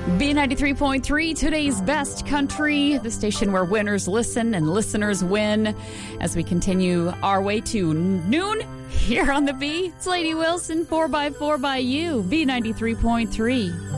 B93.3, today's best country, the station where winners listen and listeners win. As we continue our way to noon here on the B, it's Lady Wilson, 4x4 by you, B93.3.